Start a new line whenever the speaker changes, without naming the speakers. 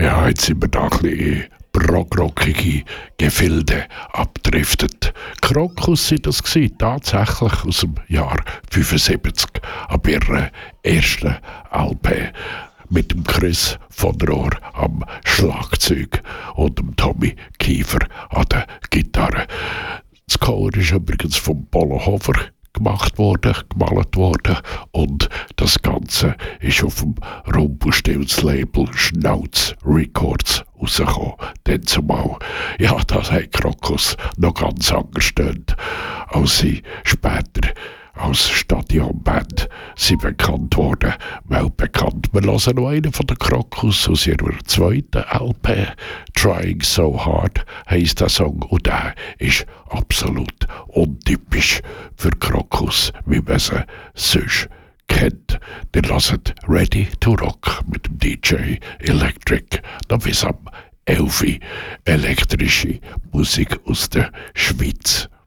Ja, jetzt sind wir da ein bisschen progrockige Gefilde abdriftet. Krokus sind das gewesen, tatsächlich aus dem Jahr 75, ab ihrer ersten LP. Mit dem Chris von Rohr am Schlagzeug und dem Tommy Kiefer an der Gitarre. Das Cover ist übrigens von Polo Hofer gemalt worden und das Ganze ist auf dem Rumpelstilz-Label Schnauz Records rausgekommen. Dann zumal, ja, das hat Krokus noch ganz anders gestöhnt, als sie später als Stadionband sind bekannt worden, weltbekannt. Wir hören noch einen von den Krokus aus ihrer zweiten LP. «Trying So Hard» heisst der Song und der ist absolut untypisch für Krokus, wie man sie sonst kennt. Ihr hört «Ready to Rock» mit dem DJ Electric, noch bis am 11 elektrische Musik aus der Schweiz.